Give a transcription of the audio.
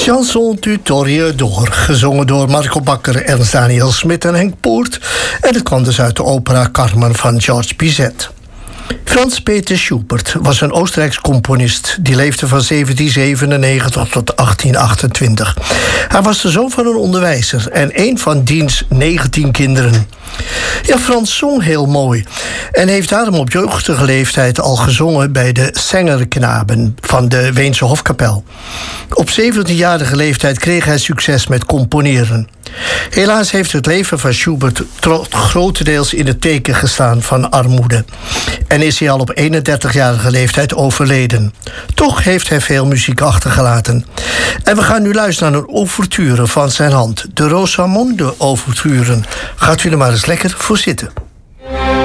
Chanson du Toreador, gezongen door Marco Bakker, Ernst Daniel Smit en Henk Poort. En het kwam dus uit de opera Carmen van Georges Bizet. Franz Peter Schubert was een Oostenrijks componist. Die leefde van 1797 tot 1828. Hij was de zoon van een onderwijzer en een van diens 19 kinderen. Ja, Frans zong heel mooi en heeft daarom op jeugdige leeftijd al gezongen bij de Sängerknaben van de Weense Hofkapel. Op 17-jarige leeftijd kreeg hij succes met componeren. Helaas heeft het leven van Schubert grotendeels in het teken gestaan van armoede. En is hij al op 31-jarige leeftijd overleden. Toch heeft hij veel muziek achtergelaten. En we gaan nu luisteren naar een ouverture van zijn hand. De Rosamunde ouverture. Gaat u er maar eens lekker voor zitten.